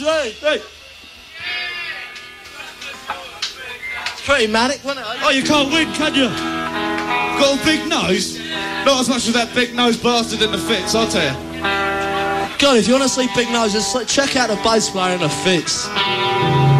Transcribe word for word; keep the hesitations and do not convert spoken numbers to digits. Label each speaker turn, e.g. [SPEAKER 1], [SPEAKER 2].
[SPEAKER 1] three. Hey. Pretty manic, wasn't it?
[SPEAKER 2] Oh, you can't win, can you? Got a big nose? Not as much as that big nose bastard in the Fits, I'll tell you.
[SPEAKER 1] God, if you want to see big noses, check out the bass player in the Fits.